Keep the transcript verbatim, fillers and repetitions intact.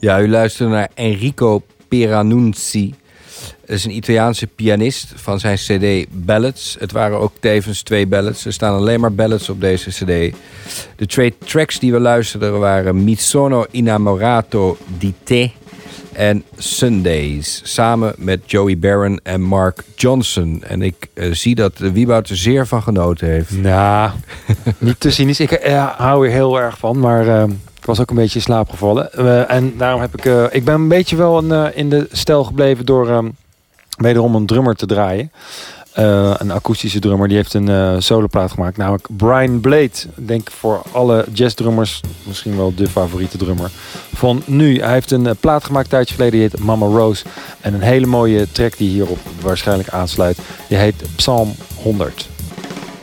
Ja, u luistert naar Enrico Pieranunzi. Dat is een Italiaanse pianist van zijn cd Ballads. Het waren ook tevens twee ballads. Er staan alleen maar ballads op deze cd. De twee tracks die we luisterden waren Mi sono innamorato di te en Sundays. Samen met Joey Barron en Mark Johnson. En ik uh, zie dat Wieboud er zeer van genoten heeft. Nou, niet te cynisch. Ik uh, hou er heel erg van, maar uh, ik was ook een beetje in slaap gevallen. Uh, en daarom heb ik... Uh, ik ben een beetje wel een, uh, in de stijl gebleven door um, wederom een drummer te draaien. Uh, een akoestische drummer, die heeft een uh, soloplaat gemaakt. Namelijk Brian Blade. Ik denk voor alle jazzdrummers misschien wel de favoriete drummer van nu. Hij heeft een uh, plaat gemaakt een tijdje geleden. Die heet Mama Rose. En een hele mooie track die hierop waarschijnlijk aansluit. Die heet Psalm honderd.